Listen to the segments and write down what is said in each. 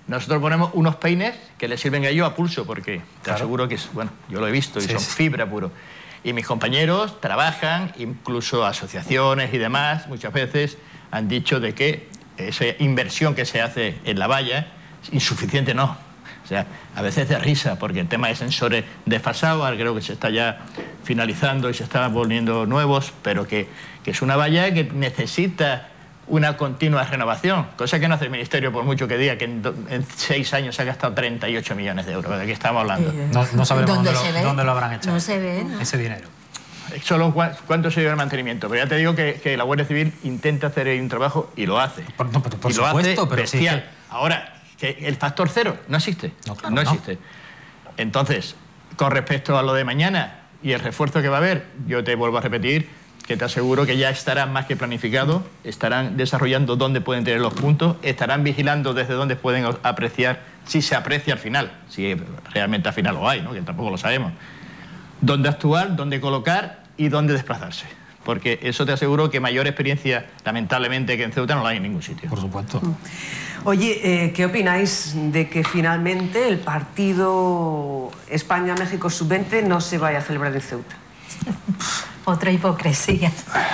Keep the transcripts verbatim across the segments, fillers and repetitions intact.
Nosotros ponemos unos peines que les sirven a ellos a pulso, porque te claro. aseguro que es, bueno, yo lo he visto y sí, son sí. fibra puro. Y mis compañeros trabajan, incluso asociaciones y demás, muchas veces han dicho de que esa inversión que se hace en la valla, insuficiente no. O sea, a veces de risa, porque el tema de sensores desfasados, ahora creo que se está ya finalizando y se están poniendo nuevos, pero que, que es una valla que necesita una continua renovación, cosa que no hace el Ministerio, por mucho que diga que en, do, en seis años se ha gastado treinta y ocho millones de euros. ¿De qué estamos hablando? Eh, no, no sabemos dónde, ¿Dónde, lo, dónde lo habrán hecho. No se ve, ¿no? Ese dinero. Solo cuánto se lleva el mantenimiento, pero ya te digo que, que la Guardia Civil intenta hacer un trabajo y lo hace. Por, no, pero por y lo supuesto, hace pero bestial. sí que... Ahora, que el factor cero no existe. No, claro, no no. existe. Entonces, con respecto a lo de mañana y el refuerzo que va a haber, yo te vuelvo a repetir que te aseguro que ya estarán más que planificados, estarán desarrollando dónde pueden tener los puntos, estarán vigilando desde dónde pueden apreciar, si se aprecia al final, si realmente al final lo hay, ¿no? Que tampoco lo sabemos, dónde actuar, dónde colocar y dónde desplazarse. Porque eso te aseguro que mayor experiencia, lamentablemente, que en Ceuta no la hay en ningún sitio. Por supuesto. Oye, eh, ¿qué opináis de que finalmente el partido España-México sub veinte no se vaya a celebrar en Ceuta? Otra hipocresía.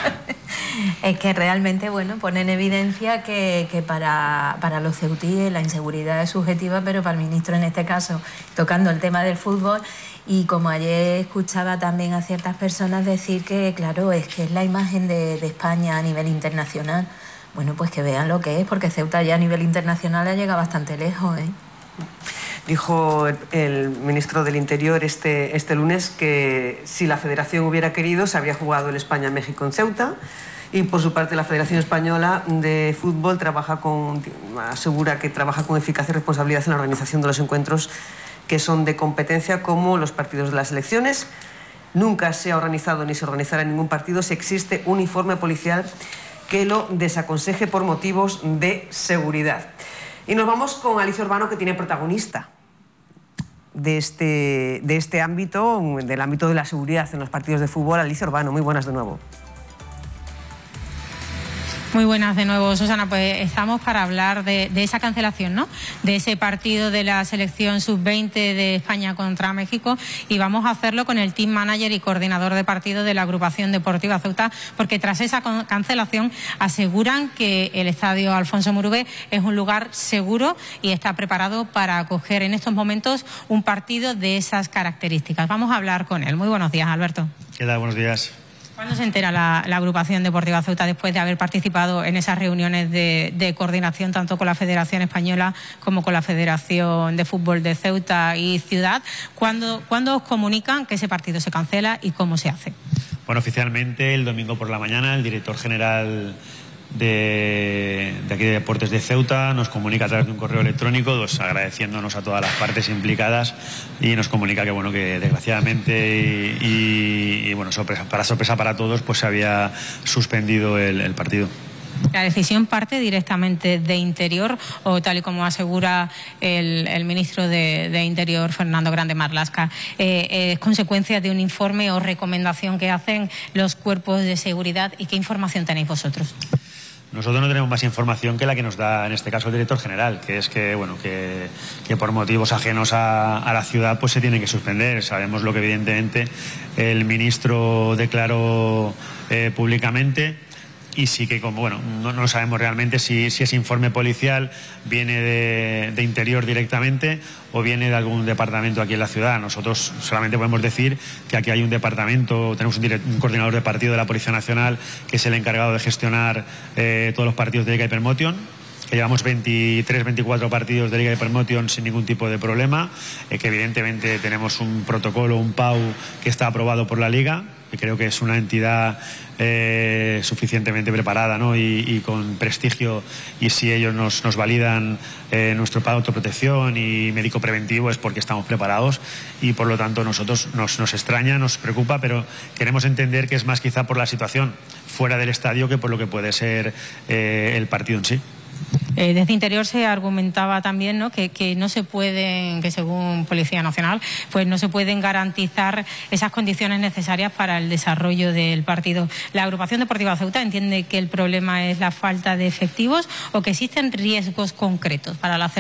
Es que realmente, bueno, pone en evidencia que, que para, para los ceutíes la inseguridad es subjetiva, pero para el ministro en este caso, tocando el tema del fútbol, y como ayer escuchaba también a ciertas personas decir que, claro, es que es la imagen de, de España a nivel internacional. Bueno, pues que vean lo que es, porque Ceuta ya a nivel internacional ha llegado bastante lejos, ¿eh? Dijo el ministro del Interior este, este lunes que si la Federación hubiera querido se habría jugado el España-México en Ceuta, y por su parte la Federación Española de Fútbol trabaja con, asegura que trabaja con eficacia y responsabilidad en la organización de los encuentros que son de competencia, como los partidos de las elecciones. Nunca se ha organizado ni se organizará ningún partido si existe un informe policial que lo desaconseje por motivos de seguridad. Y nos vamos con Alicia Urbano, que tiene protagonista de este, de este ámbito, del ámbito de la seguridad en los partidos de fútbol. Alicia Urbano, muy buenas de nuevo. Muy buenas de nuevo, Susana. Pues estamos para hablar de, de esa cancelación, ¿no? De ese partido de la selección sub veinte de España contra México, y vamos a hacerlo con el team manager y coordinador de partido de la agrupación deportiva Ceuta, porque tras esa cancelación aseguran que el estadio Alfonso Murube es un lugar seguro y está preparado para acoger en estos momentos un partido de esas características. Vamos a hablar con él. Muy buenos días, Alberto. ¿Qué tal? Buenos días. ¿Cuándo se entera la, la agrupación deportiva Ceuta después de haber participado en esas reuniones de, de coordinación tanto con la Federación Española como con la Federación de Fútbol de Ceuta y Ciudad? ¿Cuándo, ¿cuándo os comunican que ese partido se cancela y cómo se hace? Bueno, oficialmente el domingo por la mañana el director general de, de aquí de Deportes de Ceuta nos comunica a través de un correo electrónico, pues, agradeciéndonos a todas las partes implicadas, y nos comunica que, bueno, que desgraciadamente y, y, y bueno, sorpresa, para sorpresa para todos, pues se había suspendido el, el partido. ¿La decisión parte directamente de Interior o, tal y como asegura el, el ministro de, de Interior, Fernando Grande Marlaska, eh, es consecuencia de un informe o recomendación que hacen los cuerpos de seguridad? ¿Y qué información tenéis vosotros? Nosotros no tenemos más información que la que nos da en este caso el director general, que es que, bueno, que, que por motivos ajenos a, a la ciudad pues se tiene que suspender. Sabemos lo que evidentemente el ministro declaró eh, públicamente. Y sí que, como bueno, no, no sabemos realmente si, si ese informe policial viene de, de Interior directamente o viene de algún departamento aquí en la ciudad. Nosotros solamente podemos decir que aquí hay un departamento, tenemos un, direct, un coordinador de partido de la Policía Nacional, que es el encargado de gestionar eh, todos los partidos de Liga Hypermotion, que llevamos veintitrés, veinticuatro partidos de Liga Hypermotion sin ningún tipo de problema, eh, que evidentemente tenemos un protocolo, un P A U que está aprobado por la Liga, que creo que es una entidad eh, suficientemente preparada, ¿no? y, y con prestigio, y si ellos nos, nos validan eh, nuestro P A U de autoprotección y médico preventivo es porque estamos preparados, y por lo tanto nosotros nos, nos extraña, nos preocupa, pero queremos entender que es más quizá por la situación fuera del estadio que por lo que puede ser eh, el partido en sí. Eh, desde Interior se argumentaba también, ¿no?, que, que no se pueden, que según Policía Nacional, pues no se pueden garantizar esas condiciones necesarias para el desarrollo del partido. ¿La agrupación deportiva Ceuta entiende que el problema es la falta de efectivos o que existen riesgos concretos para la